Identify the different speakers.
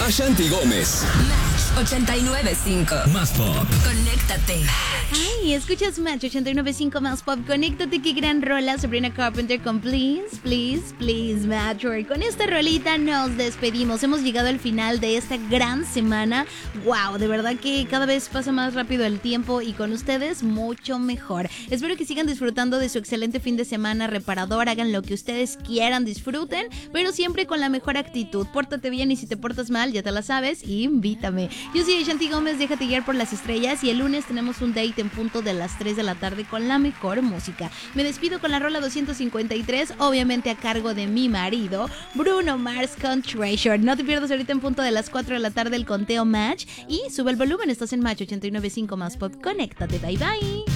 Speaker 1: Ashanti Gómez.
Speaker 2: Match 89.5.
Speaker 1: Más pop.
Speaker 2: Conéctate.
Speaker 3: Ay, escuchas Match 89.5 Más Pop. Conéctate, qué gran rola. Sabrina Carpenter con Please, Please, Please Match. Con esta rolita nos despedimos. Hemos llegado al final de esta gran semana. Wow, de verdad que cada vez pasa más rápido el tiempo y con ustedes mucho mejor. Espero que sigan disfrutando de su excelente fin de semana reparador. Hagan lo que ustedes quieran, disfruten, pero siempre con la mejor actitud. Pórtate bien y si te portas mal, ya te la sabes, invítame. Yo soy Ashanti Gómez, déjate guiar por las estrellas y el lunes tenemos un date en punto de las 3 de la tarde con la mejor música. Me despido con la rola 253, obviamente a cargo de mi marido, Bruno Mars con Treasure. No te pierdas ahorita en punto de las 4 de la tarde el conteo Match y sube el volumen, estás en Match 89.5 Más Pop. Conéctate, bye bye.